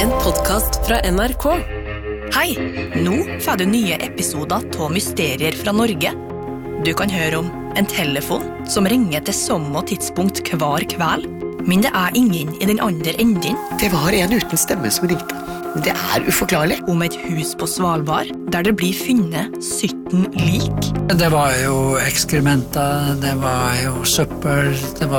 En podcast fra NRK. Hei, nå får du nye episoder av Mysterier fra Norge. Du kan høre om en telefon som ringer til samme tidspunkt hver kveld, men det er ingen i den andre enden. Det var en uten stemme som ringte. Det er uforklarlig. Om et hus på Svalbard, der det blir funnet 17 lik. Det var jo ekskrementer, det var jo søppel, det var